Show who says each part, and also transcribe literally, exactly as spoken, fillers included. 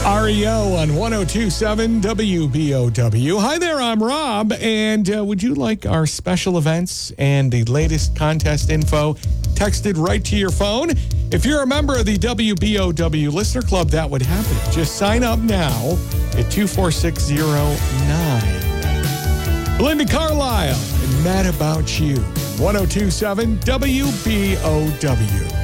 Speaker 1: R E O on one oh two point seven W B O W. Hi there, I'm Rob, and uh, would you like our special events and the latest contest info texted right to your phone? If you're a member of the W B O W Listener Club, that would happen. Just sign up now at two four six zero nine. Belinda Carlisle and Mad About You, one oh two point seven W B O W.